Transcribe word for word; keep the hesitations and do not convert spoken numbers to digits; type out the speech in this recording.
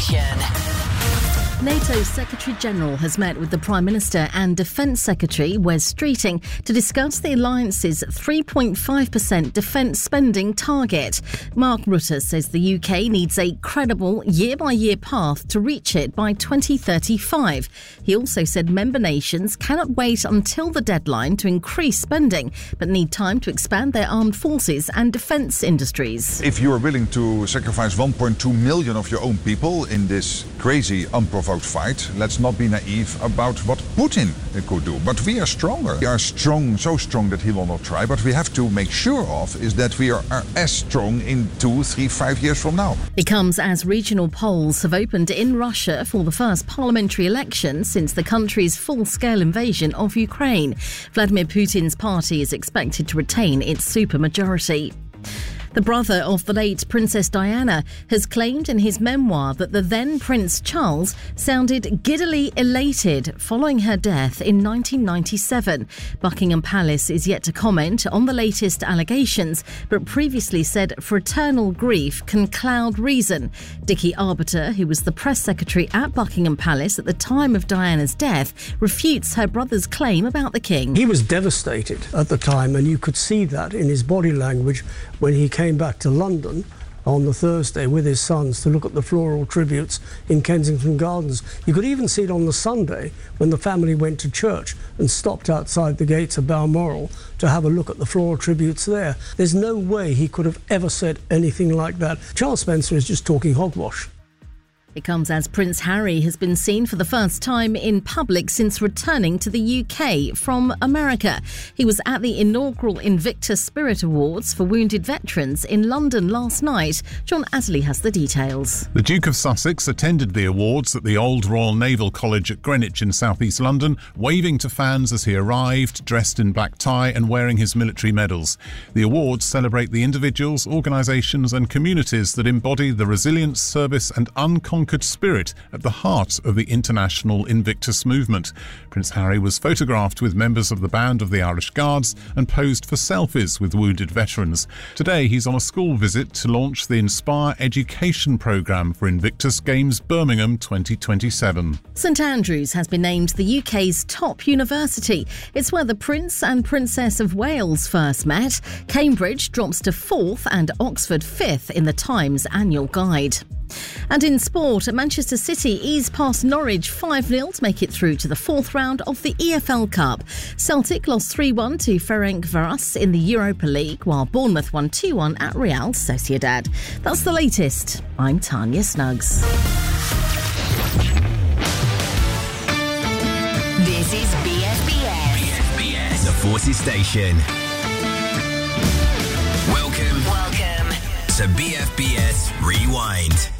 Station. NATO Secretary-General has met with the Prime Minister and Defence Secretary Wes Streeting to discuss the alliance's three point five percent defence spending target. Mark Rutte says the U K needs a credible year-by-year path to reach it by twenty thirty-five. He also said member nations cannot wait until the deadline to increase spending, but need time to expand their armed forces and defence industries. If you are willing to sacrifice one point two million of your own people in this crazy, unprovoked fight, let's not be naive about what Putin could do. But we are stronger. We are strong, so strong that he will not try. But we have to make sure of is that we are, are as strong in two, three, five years from now. It comes as regional polls have opened in Russia for the first parliamentary election since the country's full-scale invasion of Ukraine. Vladimir Putin's party is expected to retain its supermajority. The brother of the late Princess Diana has claimed in his memoir that the then Prince Charles sounded giddily elated following her death in nineteen ninety-seven. Buckingham Palace is yet to comment on the latest allegations, but previously said fraternal grief can cloud reason. Dickie Arbiter, who was the press secretary at Buckingham Palace at the time of Diana's death, refutes her brother's claim about the king. He was devastated at the time, and you could see that in his body language when he came back to London on the Thursday with his sons to look at the floral tributes in Kensington Gardens. You could even see it on the Sunday when the family went to church and stopped outside the gates of Balmoral to have a look at the floral tributes there. There's no way he could have ever said anything like that. Charles Spencer is just talking hogwash. It comes as Prince Harry has been seen for the first time in public since returning to the U K from America. He was at the inaugural Invictus Spirit Awards for wounded veterans in London last night. John Asley has the details. The Duke of Sussex attended the awards at the Old Royal Naval College at Greenwich in south east London, waving to fans as he arrived, dressed in black tie and wearing his military medals. The awards celebrate the individuals, organisations and communities that embody the resilience, service and unconquered spirit at the heart of the international Invictus movement. Prince Harry was photographed with members of the Band of the Irish Guards and posed for selfies with wounded veterans. Today he's on a school visit to launch the Inspire Education programme for Invictus Games Birmingham twenty twenty-seven. St Andrews has been named the U K's top university. It's where the Prince and Princess of Wales first met. Cambridge drops to fourth and Oxford fifth in the Times annual guide. And in sport, Manchester City eased past Norwich five nil to make it through to the fourth round of the E F L Cup. Celtic lost three one to Ferencváros in the Europa League, while Bournemouth won two one at Real Sociedad. That's the latest. I'm Tanya Snuggs. This is B F B S. B F B S, the Forces Station. Welcome, Welcome to B F B S Rewind.